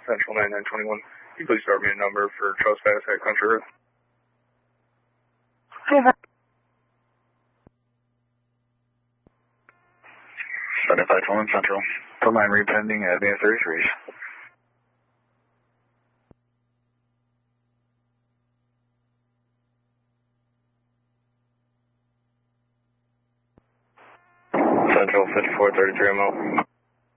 Central 9921. Can you please start me a number for trespass at Country Road? 7521 Central. Phone line repending at Avenue 33. Central 5433 remote.